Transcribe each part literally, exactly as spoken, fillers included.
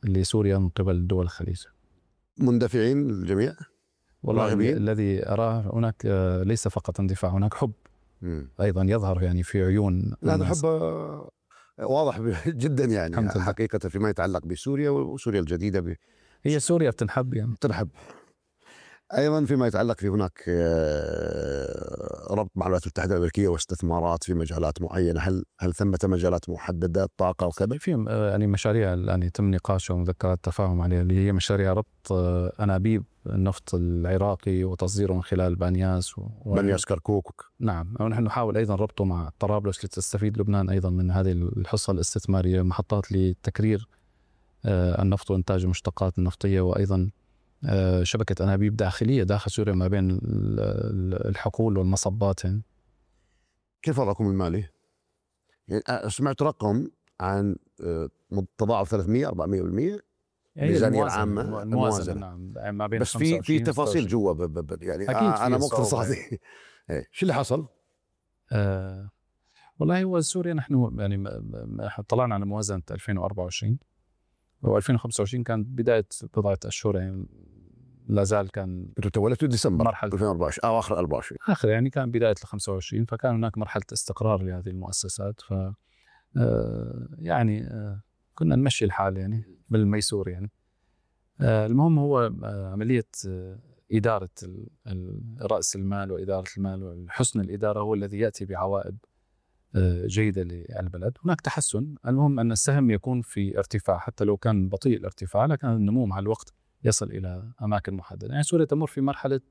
لسوريا من قبل دول الخليج. مندفعين الجميع؟ والله راغبين؟ الذي أراه هناك ليس فقط اندفاع، هناك حب مم. أيضا يظهر يعني في عيون لا، هذا الناس. حب واضح جدا يعني حقيقة فيما يتعلق بسوريا وسوريا الجديدة ب... هي سوريا بتنحب يعني تنحب. أيضا فيما يتعلق في هناك ربط مع الولايات المتحدة الأمريكية واستثمارات في مجالات معينة، هل هل ثمة مجالات محددة طاقة وكذا؟ في يعني مشاريع الآن يتم نقاشها ومذكرات تفاهم عليها، اللي هي مشاريع ربط أنابيب النفط العراقي وتصديره من خلال بانياس و... بانياس كركوك. نعم، ونحن نحاول أيضا ربطه مع طرابلس لتستفيد لبنان أيضا من هذه الحصة الاستثمارية، محطات لتكرير النفط وإنتاج المشتقات النفطية، وأيضا شبكة أنابيب داخلية داخل سوريا ما بين الحقول والمصبات. يعني كيف الرقم المالي؟ يعني سمعت رقم عن تضاعف ثلاثمية أربعمية بالمئة الميزانية العامة الموازنة. نعم، ما بين بس في في تفاصيل جوا يعني آه أنا مو اقتصادي. شو اللي حصل؟ آه والله هو سوريا نحن يعني طلعنا على موازنة ألفين وأربعة وعشرين و2025 كانت بداية بضعة أشهر، يعني لا زال كان تولدوا ديسمبر مرحلة ألفين وأربعة وعشرين أو آخر أربعة وعشرين آخر يعني كان بداية ل خمسة وعشرين، فكان هناك مرحلة استقرار لهذه المؤسسات. ف آه يعني آه كنا نمشي الحال يعني بالميسور. يعني آه المهم هو آه عملية آه إدارة رأس المال وإدارة المال وحسن الإدارة هو الذي يأتي بعوائد جيدة للبلد. هناك تحسن، المهم أن السهم يكون في ارتفاع حتى لو كان بطيء الارتفاع، لكن النمو مع الوقت يصل إلى أماكن محددة. يعني سوريا تمر في مرحلة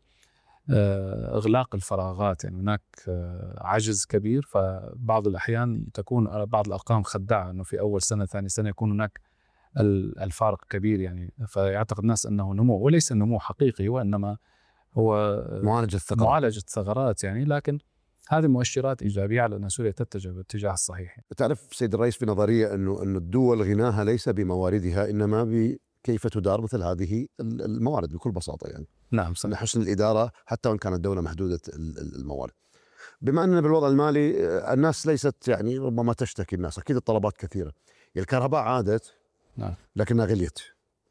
إغلاق الفراغات، يعني هناك عجز كبير، فبعض الأحيان تكون بعض الأرقام خداعة أنه في أول سنة ثاني سنة يكون هناك الفارق كبير، يعني فيعتقد الناس أنه نمو، وليس نمو حقيقي وإنما هو معالجة ثغرات. معالجة ثغرات يعني، لكن هذه مؤشرات إيجابية على أن سوريا تتجه بالاتجاه الصحيح. تعرف سيد الرئيس في نظرية أنه أن الدول غناها ليس بمواردها إنما بكيف تدار مثل هذه الموارد بكل بساطة. يعني نعم صحيح. حسن الإدارة حتى وإن كانت الدولة محدودة الموارد. بما أننا بالوضع المالي الناس ليست يعني ربما تشتكي، الناس أكيد الطلبات كثيرة، الكهرباء عادت نعم لكنها غليت،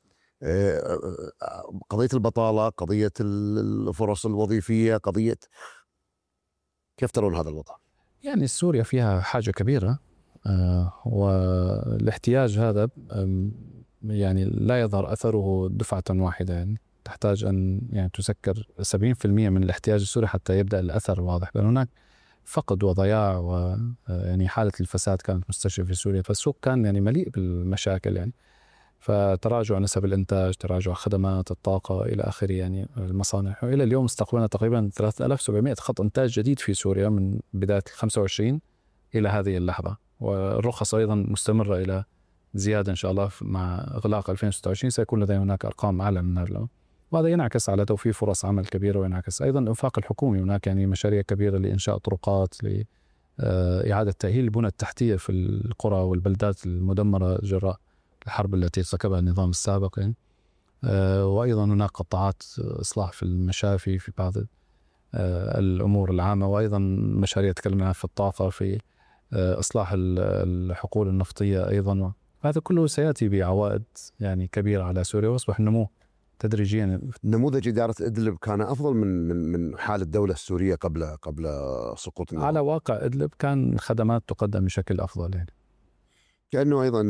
قضية البطالة، قضية الفرص الوظيفية، قضية، كيف ترون هذا الوضع؟ يعني سوريا فيها حاجة كبيرة آه والاحتياج هذا يعني لا يظهر أثره دفعة واحدة، يعني تحتاج أن يعني تسكر سبعين بالمئة من الاحتياج السوري حتى يبدأ الأثر واضح، لأن هناك فقد وضياع ويعني حالة الفساد كانت مستشرفة في سوريا، فالسوق كان يعني مليء بالمشاكل، يعني فتراجع نسب الإنتاج، تراجع خدمات الطاقة إلى آخره، يعني المصانع. وإلى اليوم استقبلنا تقريبا ثلاثة آلاف وسبعمئة خط إنتاج جديد في سوريا من بداية خمسة وعشرين إلى هذه اللحظة، والرخص أيضا مستمرة إلى زيادة إن شاء الله مع إغلاق ألفين وستة وعشرين سيكون لدينا هناك أرقام أعلى من هذا، وهذا ينعكس على توفير فرص عمل كبيرة، وينعكس أيضا الإنفاق الحكومي. هناك يعني مشاريع كبيرة لإنشاء طرقات، لإعادة تأهيل البنى التحتية في القرى والبلدات المدمرة جراء الحرب التي ارتكبها النظام السابق يعني. وأيضا هناك قطاعات إصلاح في المشافي في بعض الأمور العامة، وأيضا مشاريع تكلمنا في الطاقة، في إصلاح الحقول النفطية أيضا. هذا كله سيأتي بعوائد يعني كبيرة على سوريا، وأصبح النمو تدريجيا. نموذج إدارة إدلب كان أفضل من من من حال الدولة السورية قبل قبل سقوط النظام. على واقع إدلب كان الخدمات تقدم بشكل أفضل، يعني كأنه أيضا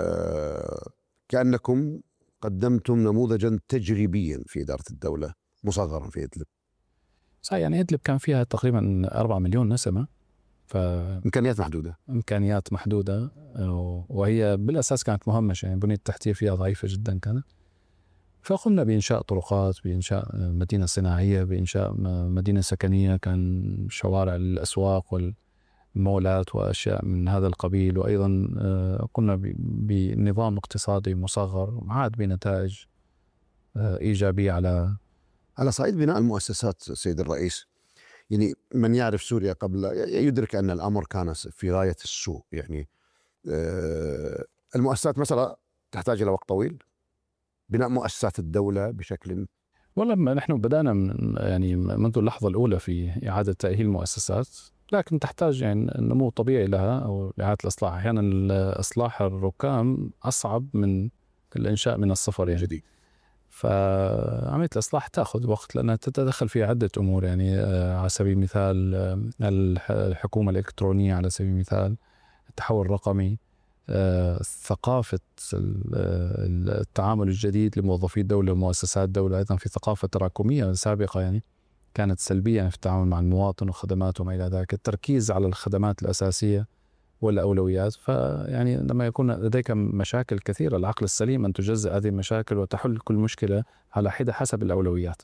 كأنكم قدمتم نموذجا تجريبيا في إدارة الدولة مصغرا في إدلب. صحيح، يعني إدلب كان فيها تقريبا أربعة مليون نسمة، فإمكانيات محدودة إمكانيات محدودة، وهي بالأساس كانت مهمشة، يعني البنية التحتية فيها ضعيفة جدا كانت. فقمنا بإنشاء طرقات، بإنشاء مدينة صناعية، بإنشاء مدينة سكنية، كان شوارع للأسواق والمولات وأشياء من هذا القبيل، وأيضا قمنا بنظام اقتصادي مصغر عاد بنتائج إيجابية على على صعيد بناء المؤسسات. سيد الرئيس، يعني من يعرف سوريا قبل يدرك أن الأمر كان في غاية السوء، يعني المؤسسات مثلا تحتاج إلى وقت طويل، بناء مؤسسات الدولة بشكل. والله نحن بدأنا من يعني منذ اللحظة الأولى في إعادة تأهيل مؤسسات، لكن تحتاج يعني نمو طبيعي لها أو إعادة الإصلاح. أحيانا إصلاح الركام أصعب من الإنشاء من الصفر يعني جديد. فعملية الإصلاح تأخذ وقت لأنها تتدخل في عدة أمور يعني على سبيل المثال الحكومة الإلكترونية، على سبيل المثال التحول الرقمي، ثقافة التعامل الجديد لموظفي الدولة ومؤسسات الدولة، أيضا في ثقافة تراكمية سابقة يعني كانت سلبية في التعامل مع المواطن وخدماته وما إلى ذلك، التركيز على الخدمات الأساسية والأولويات. فيعني لما يكون لديك مشاكل كثيرة العقل السليم أن تجزأ هذه المشاكل وتحل كل مشكلة على حدة حسب الأولويات.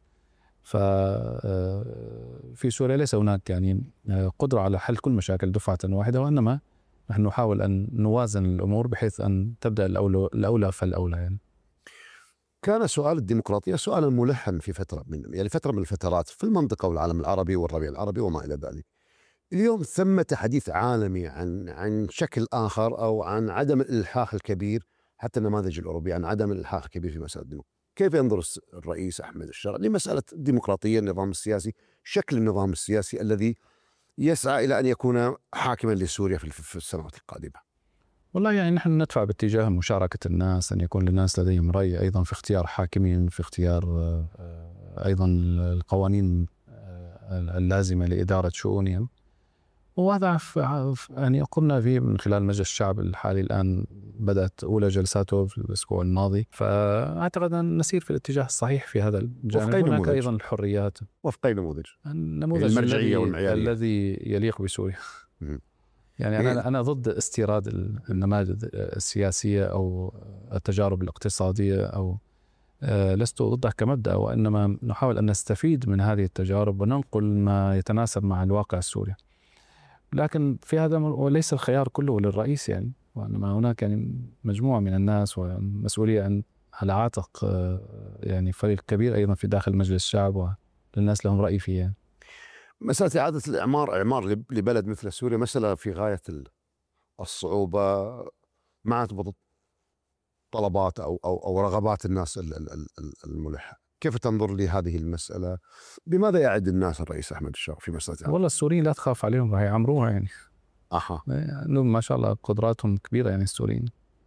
ففي سوريا ليس هناك يعني قدرة على حل كل مشاكل دفعة واحدة، وإنما نحن نحاول أن نوازن الأمور بحيث أن تبدأ الأولى, الأولى فالأولى يعني. كان سؤال الديمقراطية سؤالا ملحا في فترة من يعني فترة من الفترات في المنطقة والعالم العربي والربيع العربي وما إلى ذلك. اليوم ثمة حديث عالمي عن عن شكل آخر أو عن عدم الإلحاح الكبير، حتى النماذج الأوروبية عن عدم الإلحاح الكبير في مسألة الديمقراطية. كيف ينظر الرئيس أحمد الشرع لمسألة الديمقراطية، النظام السياسي، شكل النظام السياسي الذي يسعى إلى أن يكون حاكما لسوريا في السنوات القادمة؟ والله يعني نحن ندفع باتجاه مشاركة الناس، أن يكون للناس لديهم رأي أيضا في اختيار حاكمين، في اختيار أيضا القوانين اللازمة لإدارة شؤونهم. وهذا يعني قمنا فيه من خلال مجلس الشعب الحالي. الآن بدأت أولى جلساته في الأسبوع الماضي، فأعتقد أن نسير في الاتجاه الصحيح في هذا الجانب. هناك أيضا الحريات وفق أي نموذج؟ النموذج المرجعية والمعيارية الذي يليق بسوريا. يعني أنا أنا ضد استيراد النماذج السياسية أو التجارب الاقتصادية، أو لست ضدها كمبدأ، وإنما نحاول أن نستفيد من هذه التجارب وننقل ما يتناسب مع الواقع السوري. لكن في هذا وليس الخيار كله للرئيس يعني، وإنما هناك يعني مجموعة من الناس ومسؤولية عن على عاتق يعني فريق كبير أيضا في داخل مجلس الشعب وللناس لهم رأي فيه يعني. مسألة إعادة الإعمار إعمار لبلد مثل سوريا مسألة في غاية الصعوبة مع طلبات أو أو أو رغبات الناس الملحة. كيف تنظر لهذه المسألة؟ بماذا يعد الناس الرئيس أحمد الشرع في مسألة إعمار؟ والله السوريين لا تخاف عليهم، راح يعمروها يعني. أها يعني ما شاء الله قدراتهم كبيرة يعني السوريين.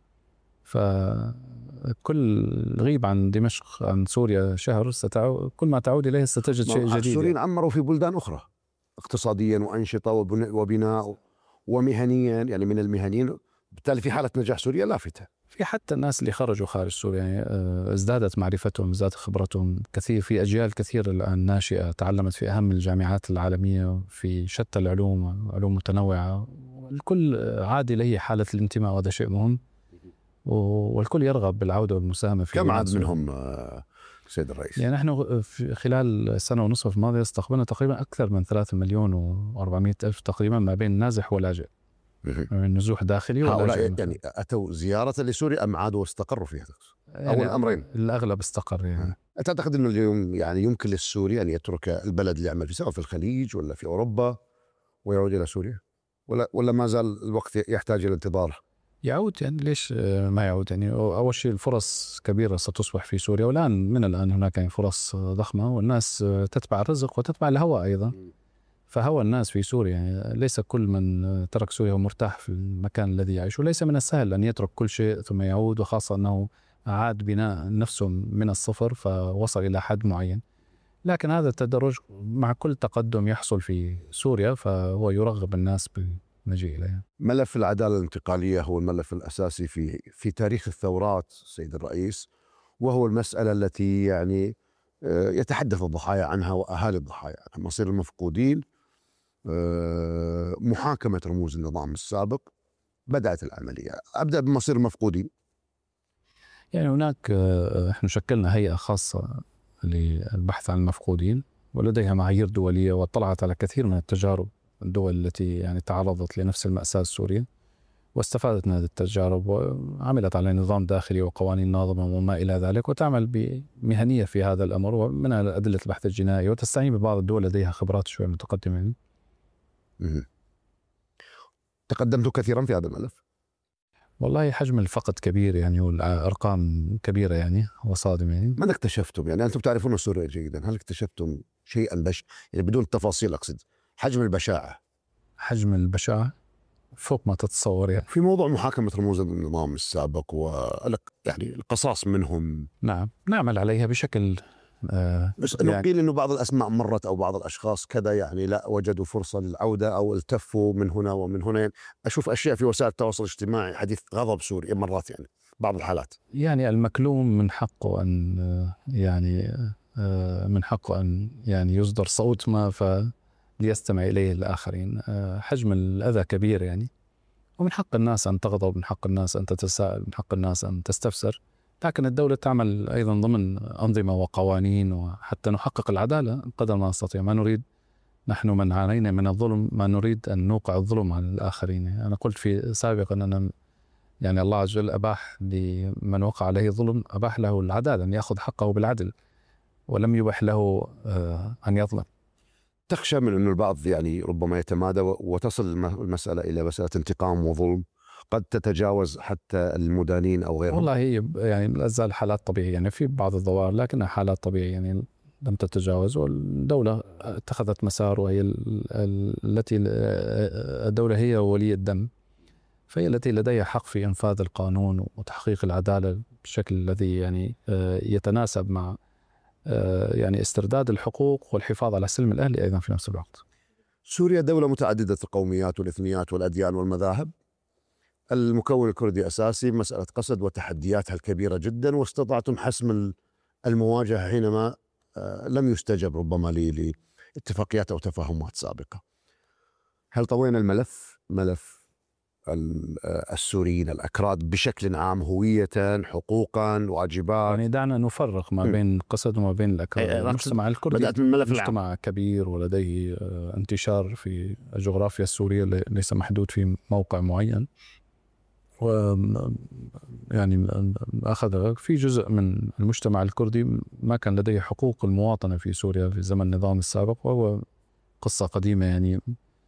فكل غيب عن دمشق عن سوريا شهر ستعود، كل ما تعود إليه ستجد شيء جديد. السوريين عمروا في بلدان أخرى اقتصاديا وأنشطة وبناء ومهنيا، يعني من المهنيين، بالتالي في حالة نجاح سوريا لافتة. في حتى الناس اللي خرجوا خارج سوريا يعني ازدادت معرفتهم، ازدادت خبرتهم كثير. في أجيال كثير الآن ناشئة تعلمت في أهم الجامعات العالمية في شتى العلوم، علوم متنوعة، والكل عاد إليه حالة الانتماء، وهذا شيء مهم، والكل يرغب بالعودة والمساهمة في. كم عدد منهم سيد الرئيس؟ يعني نحن في خلال السنة ونصف الماضية استقبلنا تقريبا أكثر من ثلاثة مليون وأربعمية ألف تقريبا، ما بين نازح ولاجئ، نزوح داخلي ولاجئ. يعني أتوا زيارة لسوريا أم عادوا واستقروا فيها؟ يعني أو الأمرين؟ الأغلب استقر يعني. أعتقد أنه اليوم يعني يمكن للسوري أن يترك البلد اللي يعمل فيه سواء في الخليج ولا في أوروبا ويعود إلى سوريا، ولا ولا ما زال الوقت يحتاج إلى انتظار؟ يعود يعني، ليش ما يعود يعني؟ أول شيء الفرص كبيرة ستصبح في سوريا، والآن من الآن هناك يعني فرص ضخمة، والناس تتبع الرزق وتتبع الهوى أيضا. فهوى الناس في سوريا يعني، ليس كل من ترك سوريا ومرتاح في المكان الذي يعيش، وليس من السهل أن يترك كل شيء ثم يعود، وخاصة أنه أعاد بناء نفسه من الصفر فوصل إلى حد معين. لكن هذا التدرج مع كل تقدم يحصل في سوريا فهو يرغب الناس بالمجيء إليها. ملف العدالة الانتقالية هو الملف الأساسي في في تاريخ الثورات سيد الرئيس، وهو المسألة التي يعني يتحدث الضحايا عنها وأهالي الضحايا عنها، مصير المفقودين، محاكمة رموز النظام السابق. بدأت العملية. أبدأ بمصير المفقودين. يعني هناك احنا شكلنا هيئة خاصة للبحث عن المفقودين، ولديها معايير دولية، واطلعت على كثير من التجارب الدول التي يعني تعرضت لنفس المأساة السورية، واستفادت من هذه التجارب وعملت على نظام داخلي وقوانين ناظمة وما إلى ذلك، وتعمل بمهنية في هذا الأمر، ومنها أدلة البحث الجنائي، وتستعين ببعض الدول لديها خبرات شوي متقدمة. تقدمت كثيرا في هذا الملف. والله حجم الفقد كبير يعني، والأرقام كبيرة يعني وصادمة يعني. ماذا اكتشفتم؟ يعني أنتم تعرفون سوريا جيدا، هل اكتشفتم شيء بش يعني بدون تفاصيل، أقصد حجم البشاعة؟ حجم البشاعة فوق ما تتصور يعني. في موضوع محاكمة رموز النظام السابق ويعني القصاص منهم، نعم نعمل عليها بشكل آه بس انه يعني قيل انه بعض الاسماء مرت او بعض الاشخاص كذا يعني لا وجدوا فرصه للعوده او التفوا من هنا ومن هنا. يعني اشوف اشياء في وسائل التواصل الاجتماعي حديث غضب سوريا مرات يعني بعض الحالات. يعني المكلوم من حقه ان آه، يعني آه، من حقه ان يعني يصدر صوت ما فليستمع اليه الاخرين. آه، حجم الاذى كبير يعني، ومن حق الناس ان تغضب، من حق الناس ان تتساءل، من حق الناس ان تستفسر، لكن الدولة تعمل أيضا ضمن أنظمة وقوانين وحتى نحقق العدالة قدر ما نستطيع. ما نريد نحن من عانينا من الظلم ما نريد أن نوقع الظلم على الآخرين. أنا قلت في سابقا أن يعني الله عز وجل أباح لمن وقع عليه ظلم، أباح له العدالة أن يأخذ حقه بالعدل، ولم يبح له أن يظلم. تخشى من أنه البعض يعني ربما يتمادى وتصل المسألة إلى مسألة انتقام وظلم قد تتجاوز حتى المدانين أو غيرهم؟ والله هي يعني لا زال حالات طبيعية يعني في بعض الظواهر، لكنها حالات طبيعية يعني لم تتجاوز، والدولة اتخذت مسار، وهي التي الدولة هي ولي الدم، فهي التي لديها حق في إنفاذ القانون وتحقيق العدالة بالشكل الذي يعني يتناسب مع يعني استرداد الحقوق والحفاظ على السلم الأهلي أيضا في نفس الوقت. سوريا دولة متعددة القوميات والإثنيات والأديان والمذاهب. المكون الكردي أساسي، مسألة قسد وتحدياتها الكبيرة جدا، واستطعتم حسم المواجهة حينما لم يستجب ربما لي لاتفاقيات أو تفاهمات سابقة. هل طوينا الملف ملف السوريين الأكراد بشكل عام هوية، حقوقا، واجبات؟ يعني دعنا نفرق ما بين قسد وما بين الأكراد. المجتمع الكردي مجتمع كبير ولديه انتشار في الجغرافيا السورية، ليس محدود في موقع معين، و يعني أخذ في جزء من المجتمع الكردي ما كان لديه حقوق المواطنة في سوريا في زمن النظام السابق، وهو قصة قديمة يعني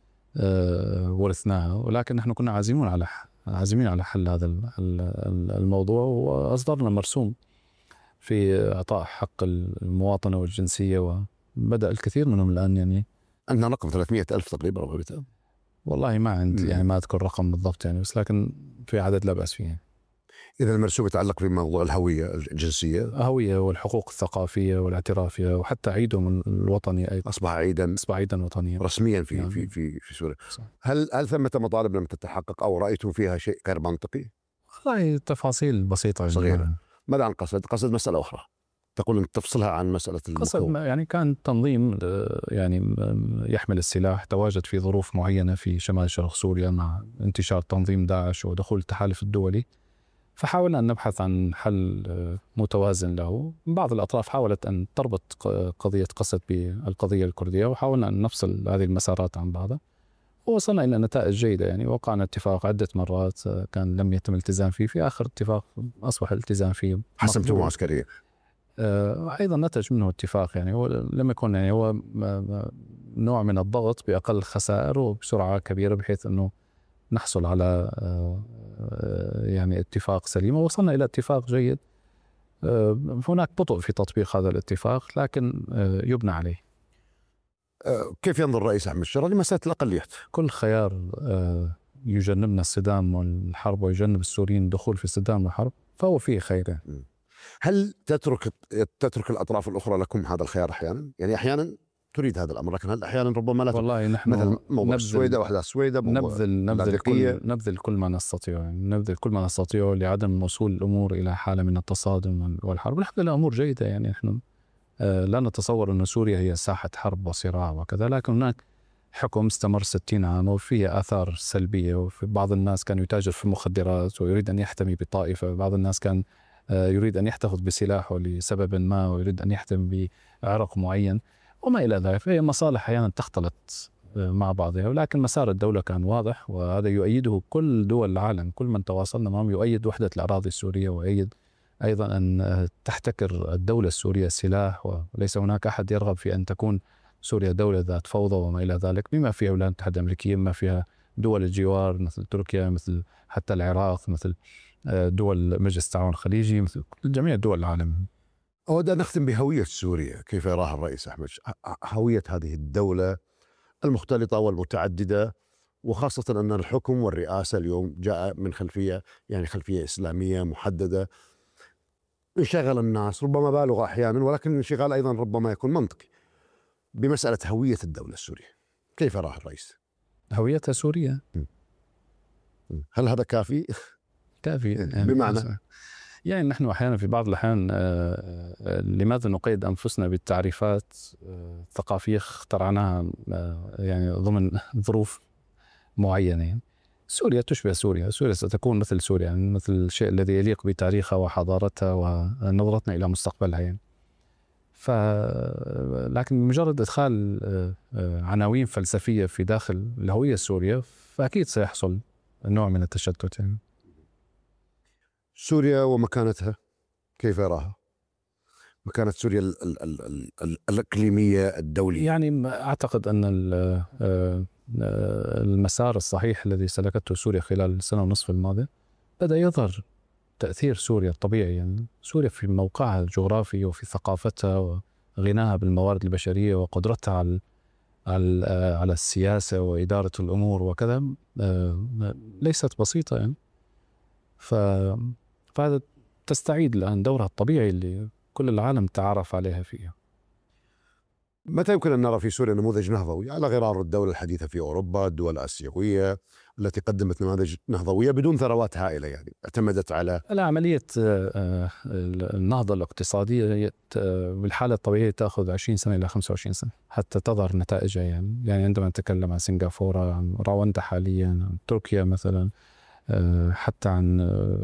أه ورثناها، ولكن نحن كنا عازمون على عازمين على حل هذا الموضوع، وأصدرنا مرسوم في إعطاء حق المواطنة والجنسية، وبدأ الكثير منهم الآن يعني. عندنا رقم ثلاثمئة ألف تقريبا أو بتاع. والله ما عندي يعني ما أذكر رقم بالضبط يعني، بس لكن في عدد لا بأس فيه. إذا المرسوم يتعلق بموضوع الهوية الجنسية، الهوية والحقوق الثقافية والاعترافية، وحتى عيدهم الوطني أيضا أصبح عيدا أصبح عيدا وطنيا رسميا في يعني. في في في سوريا. هل هل ثمة مطالب لم تتحقق أو رأيتم فيها شيء غير منطقي؟ والله تفاصيل بسيطة صغيرة يعني. ماذا عن قسد؟ قسد مسألة أخرى تقول أن تفصلها عن مسألة قسد يعني كان تنظيم يعني يحمل السلاح، تواجد في ظروف معينة في شمال شرق سوريا مع انتشار تنظيم داعش ودخول التحالف الدولي، فحاولنا أن نبحث عن حل متوازن له. بعض الأطراف حاولت أن تربط قضية قسد بالقضية الكردية، وحاولنا أن نفصل هذه المسارات عن بعضها، ووصلنا إلى نتائج جيدة يعني. وقعنا اتفاق عدة مرات كان لم يتم الالتزام فيه، في آخر اتفاق أصبح الالتزام فيه. حسمتم عسكريا أيضا نتج منه اتفاق يعني، هو لم يكن يعني هو نوع من الضغط بأقل خسائر وبسرعة كبيرة، بحيث أنه نحصل على يعني اتفاق سليم، ووصلنا إلى اتفاق جيد. هناك بطء في تطبيق هذا الاتفاق، لكن يبنى عليه. كيف ينظر الرئيس أحمد شيرازي لمسألة الأقليات؟ كل خيار يجنبنا الصدام والحرب ويجنب السوريين الدخول في الصدام والحرب فهو فيه خير. هل تترك تترك الأطراف الأخرى لكم هذا الخيار أحيانا؟ يعني أحيانا تريد هذا الأمر، لكن هل أحيانا ربما لا؟ والله نحن مثل موضوع السويدة وأحداث السويدة، نبذل نبذل كل نبذل كل ما نستطيع يعني نبذل كل ما نستطيع لعدم وصول الأمور إلى حالة من التصادم والحرب. الحمد لله الأمور جيدة يعني. نحن لا نتصور أن سوريا هي ساحة حرب وصراع وكذا، لكن هناك حكم استمر ستين عام وفيه آثار سلبية، وفي بعض الناس كان يتاجر في المخدرات ويريد أن يحتمي بطائفة، بعض الناس كان يريد أن يحتفظ بسلاحه لسبب ما ويريد أن يحتمي بعرق معين وما إلى ذلك. فهي مصالح أحيانا تختلط مع بعضها، ولكن مسار الدولة كان واضح، وهذا يؤيده كل دول العالم. كل من تواصلنا معهم يؤيد وحدة الأراضي السورية، ويؤيد أيضا أن تحتكر الدولة السورية السلاح، وليس هناك أحد يرغب في أن تكون سوريا دولة ذات فوضى وما إلى ذلك، بما فيها الولايات المتحدة الأمريكية، بما فيها دول الجوار مثل تركيا، مثل حتى العراق، مثل دول مجلس التعاون الخليجي، مثل جميع دول العالم. أود أن نختم بهوية سوريا، كيف يراها الرئيس أحمد؟ هوية هذه الدولة المختلطة والمتعددة وخاصة أن الحكم والرئاسة اليوم جاء من خلفية يعني خلفية إسلامية محددة. انشغل الناس ربما بالغ أحيانا، ولكن الانشغال أيضا ربما يكون منطقي بمسألة هوية الدولة السورية. كيف راه الرئيس؟ هويتها سورية. هل هذا كافي؟ كافي يعني بمعنى يعني نحن أحيانا في بعض الأحيان لماذا نقيد أنفسنا بالتعريفات ثقافية اخترعناها يعني ضمن ظروف معينة. يعني سوريا تشبه سوريا، سوريا ستكون مثل سوريا، يعني مثل الشيء الذي يليق بتاريخها وحضارتها ونظرتنا إلى مستقبلها يعني. ف لكن مجرد إدخال عناوين فلسفية في داخل الهوية السورية فأكيد سيحصل نوع من التشتت يعني. سوريا ومكانتها كيف يراها؟ مكانة سوريا ال ال ال ال ال الإقليمية الدولية. يعني أعتقد أن المسار الصحيح الذي سلكته سوريا خلال السنة ونصف الماضية بدأ يظهر تأثير سوريا الطبيعي. يعني سوريا في موقعها الجغرافي وفي ثقافتها وغناها بالموارد البشرية وقدرتها على على السياسة وإدارة الأمور وكذا ليست بسيطة يعني. فهذا تستعيد الآن دورها الطبيعي اللي كل العالم تعرف عليها فيها. متى يمكن أن نرى في سوريا نموذج نهضوي على غرار الدولة الحديثة في أوروبا، الدول الآسيوية التي قدمت نماذج نهضوية بدون ثروات هائلة، يعني اعتمدت على عملية النهضة الاقتصادية بالحالة الطبيعية تأخذ عشرين سنة إلى خمسة وعشرين سنة حتى تظهر نتائجها. يعني يعني عندما نتكلم عن سنغافورة، عن رواندا حاليا، عن تركيا مثلا، حتى عن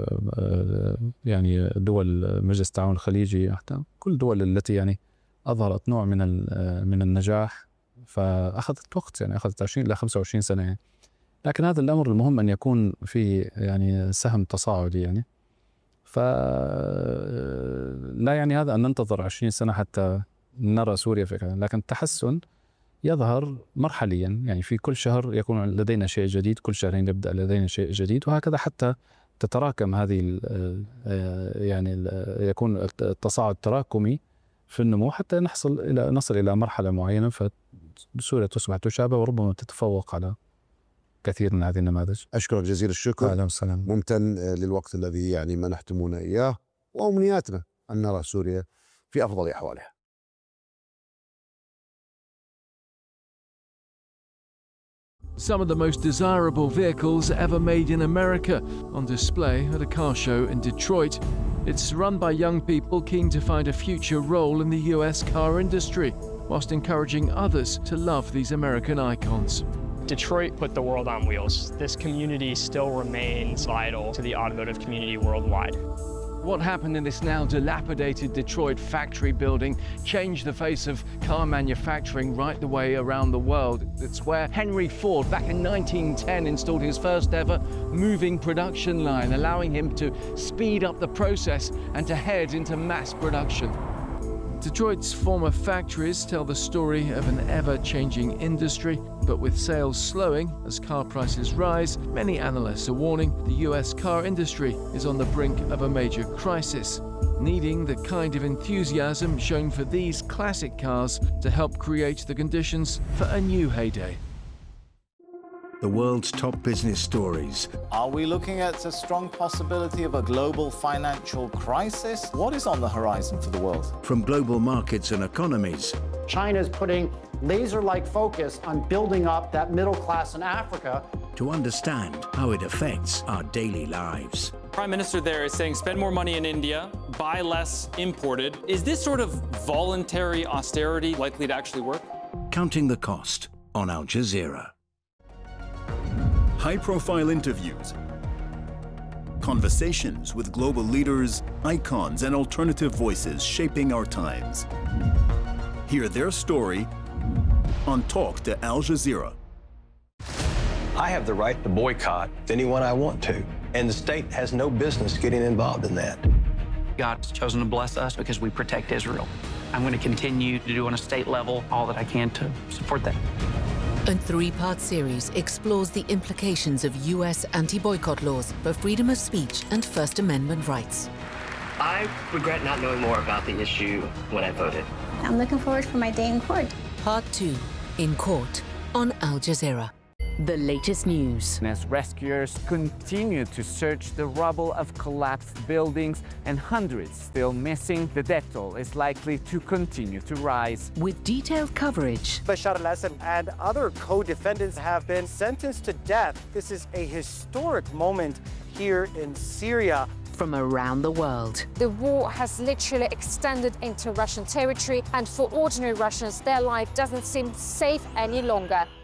يعني دول مجلس التعاون الخليجي، حتى كل الدول التي يعني أظهرت نوع من من النجاح فأخذت وقت، يعني أخذت عشرين إلى خمسة وعشرين سنة يعني. لكن هذا الأمر المهم أن يكون في يعني سهم تصاعدي يعني. فلا يعني هذا أن ننتظر عشرين سنة حتى نرى سوريا في كذا، لكن التحسن يظهر مرحليا. يعني في كل شهر يكون لدينا شيء جديد، كل شهرين يبدأ لدينا شيء جديد، وهكذا حتى تتراكم هذه يعني يكون التصاعد تراكمي في النمو حتى نحصل إلى نصل إلى مرحلة معينة فسوريا تصبح تشابه وربما تتفوق على كثير من هذه النماذج. أشكرك جزيل الشكر. أهلا وسهلا. ممتن للوقت الذي يعني منحتمونا إياه، وأمنياتنا أن نرى سوريا في أفضل أحوالها. Some of the most desirable vehicles ever made in America on display at a car show in Detroit. It's run by young people keen to find a future role in the U S car industry, whilst encouraging others to love these American icons. Detroit put the world on wheels. This community still remains vital to the automotive community worldwide. What happened in this now dilapidated Detroit factory building changed the face of car manufacturing right the way around the world. It's where Henry Ford back in nineteen ten installed his first ever moving production line, allowing him to speed up the process and to head into mass production. Detroit's former factories tell the story of an ever-changing industry, but with sales slowing as car prices rise, many analysts are warning the U S car industry is on the brink of a major crisis, needing the kind of enthusiasm shown for these classic cars to help create the conditions for a new heyday. The world's top business stories. Are we looking at a strong possibility of a global financial crisis? What is on the horizon for the world? From global markets and economies. China is putting laser-like focus on building up that middle class in Africa. To understand how it affects our daily lives. Prime Minister there is saying spend more money in India, buy less imported. Is this sort of voluntary austerity likely to actually work? Counting the Cost on Al Jazeera. High-profile interviews, conversations with global leaders, icons, and alternative voices shaping our times. Hear their story on Talk to Al Jazeera. I have the right to boycott anyone I want to, and the state has no business getting involved in that. God's chosen to bless us because we protect Israel. I'm going to continue to do on a state level all that I can to support that. A three-part series explores the implications of U S anti-boycott laws for freedom of speech and First Amendment rights. I regret not knowing more about the issue when I voted. I'm looking forward for my day in court. Part two, In Court, on Al Jazeera. The latest news. As rescuers continue to search the rubble of collapsed buildings and hundreds still missing, the death toll is likely to continue to rise. With detailed coverage. Bashar al-Assad and other co-defendants have been sentenced to death. This is a historic moment here in Syria. From around the world. The war has literally extended into Russian territory, and for ordinary Russians, their life doesn't seem safe any longer.